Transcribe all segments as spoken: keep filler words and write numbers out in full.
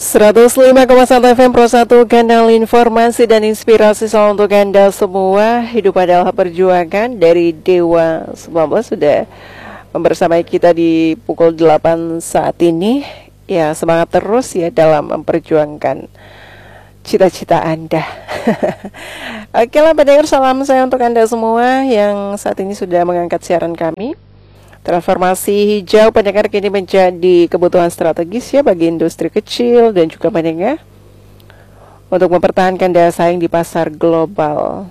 seratus lima koma satu F M Pro satu, kanal informasi dan inspirasi selalu untuk Anda semua. Hidup adalah perjuangan dari Dewa sembilan belas sudah membersamai kita di pukul delapan saat ini. Ya, semangat terus ya dalam memperjuangkan cita-cita Anda. Oke lah pendengar, salam saya untuk Anda semua yang saat ini sudah mengangkat siaran kami. Transformasi hijau pendengar kini menjadi kebutuhan strategis ya bagi industri kecil dan juga menengah untuk mempertahankan daya saing di pasar global.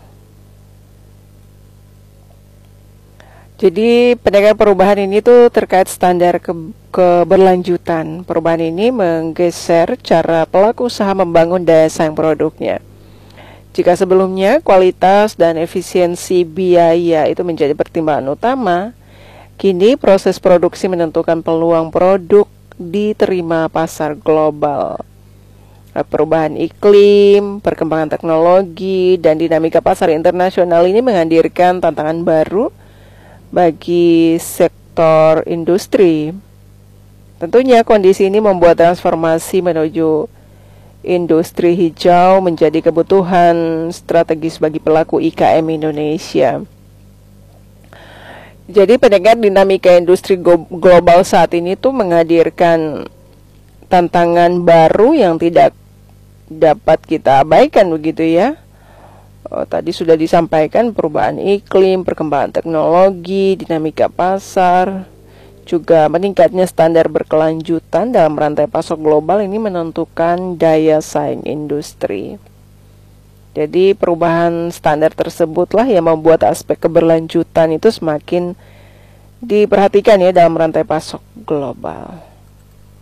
Jadi pendengar, perubahan ini tuh terkait standar ke keberlanjutan. Perubahan ini menggeser cara pelaku usaha membangun daya saing produknya. Jika sebelumnya kualitas dan efisiensi biaya itu menjadi pertimbangan utama, kini proses produksi menentukan peluang produk diterima pasar global. Perubahan iklim, perkembangan teknologi, dan dinamika pasar internasional ini menghadirkan tantangan baru bagi sektor industri. Tentunya kondisi ini membuat transformasi menuju industri hijau menjadi kebutuhan strategis bagi pelaku I K M Indonesia. Jadi pendengar, dinamika industri global saat ini tuh menghadirkan tantangan baru yang tidak dapat kita abaikan begitu ya. Oh, tadi sudah disampaikan perubahan iklim, perkembangan teknologi, dinamika pasar, juga meningkatnya standar berkelanjutan dalam rantai pasok global ini menentukan daya saing industri. Jadi perubahan standar tersebutlah yang membuat aspek keberlanjutan itu semakin diperhatikan ya dalam rantai pasok global.